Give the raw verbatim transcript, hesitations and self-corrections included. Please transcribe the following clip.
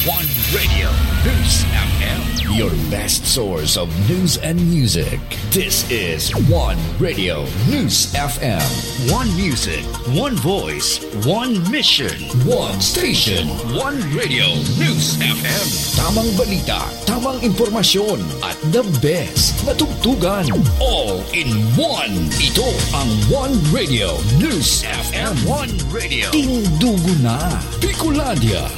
One Radio News F M, your best source of news and music. This is One Radio News F M. One music, one voice, one mission, one station, one Radio News F M. Tamang balita, tamang impormasyon, at the best na tugtugan. All in one. Ito ang One Radio News F M. One Radio. Tindugo na. Bicolandia.